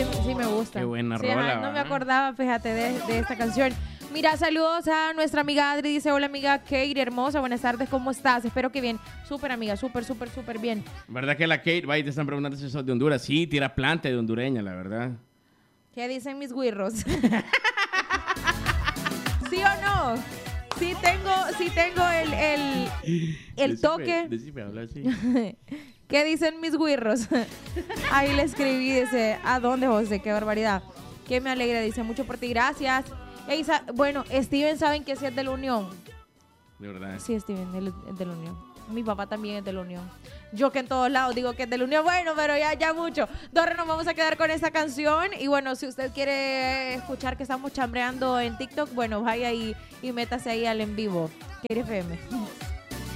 sí me gusta. Qué buena sí, rola. No me acordaba, fíjate, de esta canción. Mira, saludos a nuestra amiga Adri. Dice, hola amiga Kate, hermosa, buenas tardes, ¿cómo estás? Espero que bien. Súper amiga, súper bien. ¿Verdad que la Kate, va y te están preguntando si sos de Honduras? Sí, tira planta de hondureña, la verdad. ¿Qué dicen mis güirros? ¿Sí o no? Sí tengo el toque. Decime, habla así. ¿Qué dicen mis güirros? Ahí le escribí, dice, ¿a dónde, José? Qué barbaridad. Que me alegra, dice, mucho por ti, gracias. Ey, bueno, Steven, ¿saben que sí es de la Unión? De verdad. Sí, Steven, él es de la Unión. Mi papá también es de la Unión. Yo que en todos lados digo que es de la Unión. Bueno, pero ya mucho. Dorre, nos vamos a quedar con esta canción. Y bueno, si usted quiere escuchar que estamos chambreando en TikTok, bueno, vaya y métase ahí al en vivo. KFM.